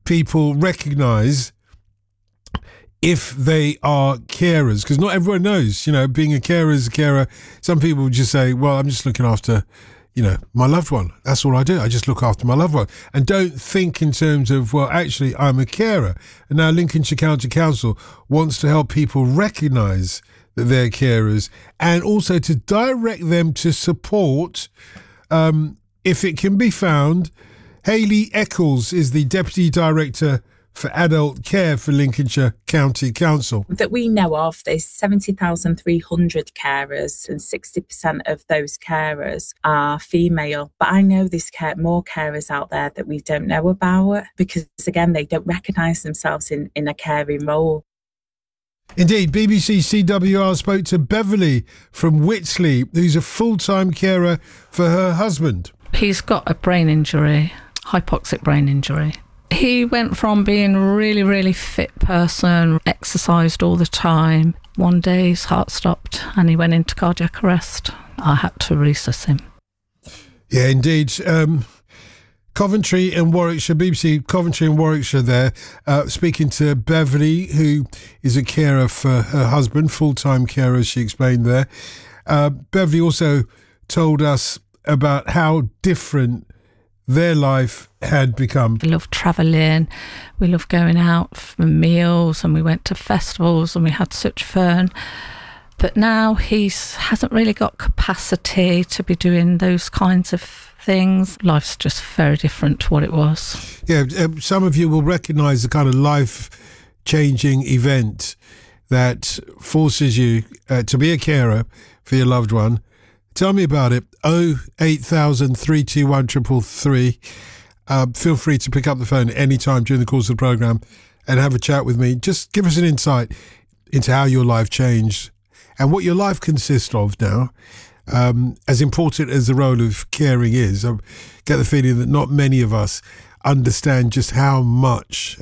people recognise if they are carers, because not everyone knows, being a carer is a carer. Some people just say, well, I'm just looking after, my loved one. That's all I do. I just look after my loved one and don't think in terms of, well, actually, I'm a carer. And now Lincolnshire County Council wants to help people recognise that they're carers and also to direct them to support, if it can be found. Hayley Eccles is the Deputy Director for Adult Care for Lincolnshire County Council. That we know of, there's 70,300 carers and 60% of those carers are female. But I know there's more carers out there that we don't know about because, again, they don't recognise themselves in a caring role. Indeed, BBC CWR spoke to Beverly from Whitsley, who's a full-time carer for her husband. He's got a brain injury, hypoxic brain injury. He went from being a really, really fit person, exercised all the time. One day his heart stopped and he went into cardiac arrest. I had to resuscitate him. Yeah, indeed. Coventry and Warwickshire, BBC Coventry and Warwickshire there, speaking to Beverly, who is a carer for her husband, full-time carer, as she explained there. Beverly also told us about how different their life had become. We love travelling, we love going out for meals, and we went to festivals and we had such fun. But now he hasn't really got capacity to be doing those kinds of things. Life's just very different to what it was. Yeah, some of you will recognise the kind of life-changing event that forces you to be a carer for your loved one. Tell me about it. 08000 321 333. Feel free to pick up the phone any time during the course of the programme and have a chat with me. Just give us an insight into how your life changed and what your life consists of now. As important as the role of caring is, I get the feeling that not many of us understand just how much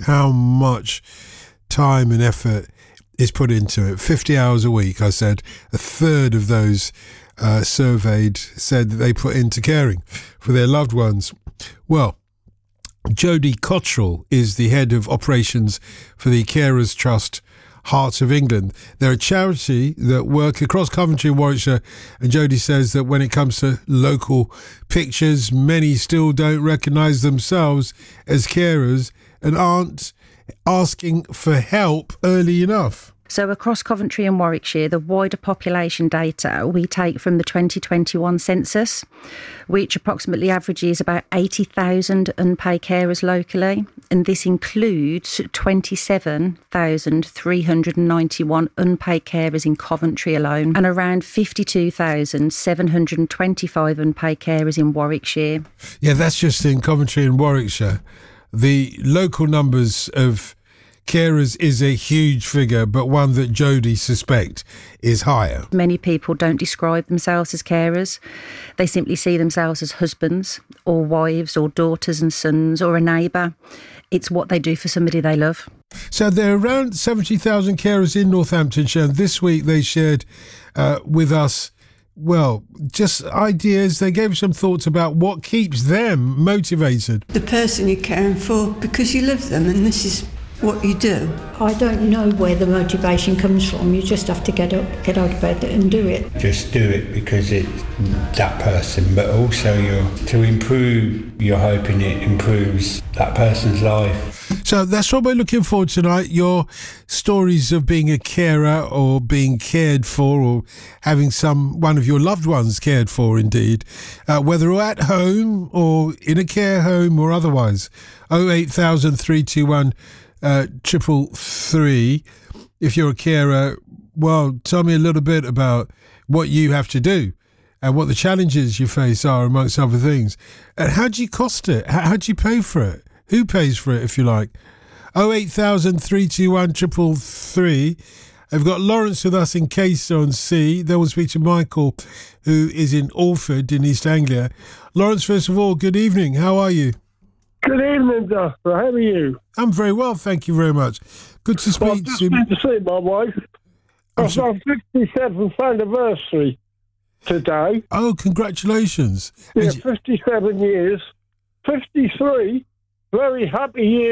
time and effort is put into it. 50 hours a week, I said. A third of those surveyed said that they put into caring for their loved ones. Well, Jodie Cottrell is the head of operations for the Carers Trust Heart of England. They're a charity that work across Coventry and Warwickshire, and Jodie says that when it comes to local pictures, many still don't recognise themselves as carers and aren't asking for help early enough. So across Coventry and Warwickshire, the wider population data we take from the 2021 census, which approximately averages about 80,000 unpaid carers locally. And this includes 27,391 unpaid carers in Coventry alone and around 52,725 unpaid carers in Warwickshire. Yeah, that's just in Coventry and Warwickshire. The local numbers of carers is a huge figure, but one that Jodie suspects is higher. Many people don't describe themselves as carers. They simply see themselves as husbands or wives or daughters and sons or a neighbour. It's what they do for somebody they love. So there are around 70,000 carers in Northamptonshire. And this week they shared with us, well, just ideas. They gave some thoughts about what keeps them motivated. The person you're caring for because you love them, and this is what you do. I don't know where the motivation comes from. You just have to get out of bed and do it. Just do it because it's that person, but also to improve, you're hoping it improves that person's life. So that's what we're looking for tonight. Your stories of being a carer or being cared for or having one of your loved ones cared for, indeed, whether at home or in a care home or otherwise. 08000 321 333. If you're a carer, well, tell me a little bit about what you have to do and what the challenges you face are, amongst other things. And how do you cost it? How do you pay for it? Who pays for it, if you like? 08000 321 333. I've got Lawrence with us in Caisson-on-Sea. Then we'll speak to Michael, who is in Alford in East Anglia. Lawrence, first of all, good evening. How are you? Good evening, Doctor. How are you? I'm very well, thank you very much. Good to speak to you. Good to see my wife. It's our 57th anniversary today. Oh, congratulations. Yeah, 57 years. 53, very happy years.